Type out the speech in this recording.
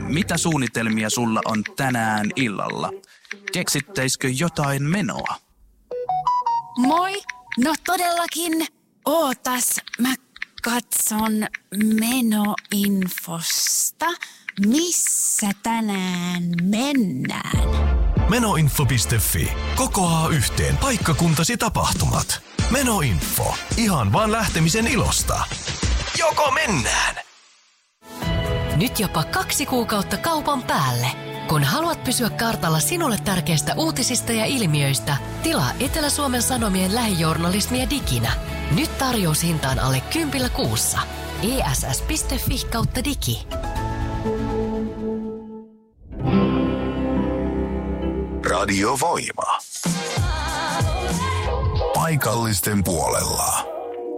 Mitä suunnitelmia sulla on tänään illalla? Keksittäisikö jotain menoa? Moi! No todellakin. Ootas, mä katson menoinfosta. Missä tänään mennään? Menoinfo.fi kokoaa yhteen paikkakuntasi tapahtumat. Menoinfo. Ihan vaan lähtemisen ilosta. Joko mennään? Nyt jopa 2 kuukautta kaupan päälle. Kun haluat pysyä kartalla sinulle tärkeistä uutisista ja ilmiöistä, tilaa Etelä-Suomen Sanomien lähijournalismia diginä. Nyt tarjoushintaan alle 10 kuussa. ess.fi/digi. Radio Voima. Paikallisten puolella.